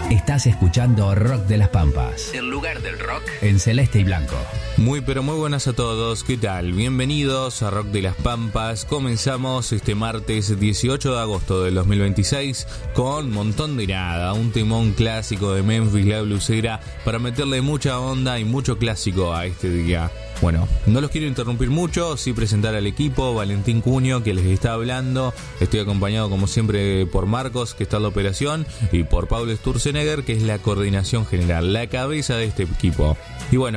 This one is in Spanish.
Estás escuchando Rock de las Pampas, el lugar del rock en celeste y blanco. Muy pero muy buenas a todos, ¿qué tal? Bienvenidos a Rock de las Pampas. Comenzamos este martes 18 de agosto del 2026 con Montón de Nada, un temón clásico de Memphis La Blusera para meterle mucha onda y mucho clásico a este día. Bueno, no los quiero interrumpir mucho, sí presentar al equipo, Valentín Cuño, que les está hablando. Estoy acompañado como siempre por Marcos, que está en la operación, y por Pablo Sturzenegger, que es la coordinación general, la cabeza de este equipo. Y bueno,